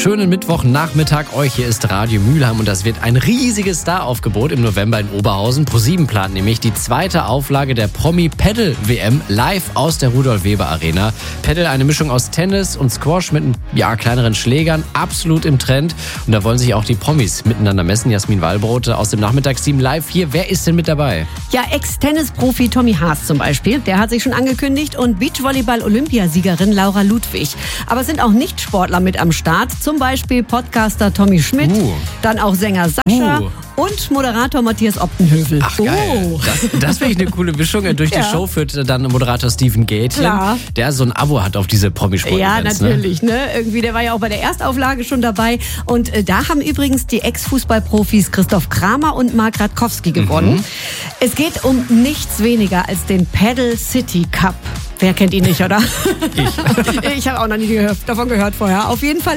schönen Mittwochnachmittag euch. Hier ist Radio Mülheim und das wird ein riesiges Staraufgebot im November in Oberhausen. ProSieben plant nämlich die zweite Auflage der Promi-Paddle-WM live aus der Rudolf-Weber-Arena. Paddle, eine Mischung aus Tennis und Squash mit kleineren Schlägern, absolut im Trend. Und da wollen sich auch die Promis miteinander messen. Jasmin Wallbrote aus dem Nachmittagsteam live hier. Wer ist denn mit dabei? Ja, Ex-Tennis-Profi Tommy Haas zum Beispiel. Der hat sich schon angekündigt. Und Beachvolleyball-Olympiasiegerin Laura Ludwig. Aber es sind auch Nicht-Sportler mit am Start. Zum Beispiel Podcaster Tommy Schmidt, dann auch Sänger Sascha und Moderator Matthias Optenhövel. Ach geil, das wäre eine coole Mischung. Durch die Show führt dann Moderator Steven Gätchen, der so ein Abo hat auf diese Promisport. Ja, natürlich. Ne? Irgendwie, der war ja auch bei der Erstauflage schon dabei. Und da haben übrigens die Ex-Fußballprofis Christoph Kramer und Marc Radkowski gewonnen. Es geht um nichts weniger als den Paddle City Cup. Wer kennt ihn nicht, oder? Ich habe auch noch nie davon gehört vorher. Auf jeden Fall